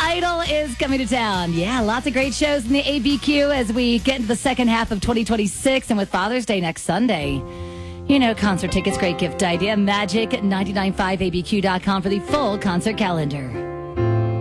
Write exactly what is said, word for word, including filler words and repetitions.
Idol is coming to town. Yeah, lots of great shows in the A B Q as we get into the second half of twenty twenty-six, and with Father's Day next Sunday. You know, concert tickets, great gift idea. Magic nine nine five A B Q dot com for the full concert calendar.